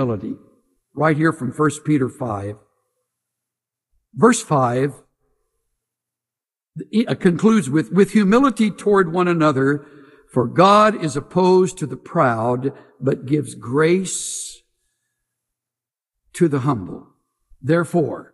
humility. Right here from 1 Peter 5. Verse 5 concludes with humility toward one another, for God is opposed to the proud, but gives grace to the humble. Therefore,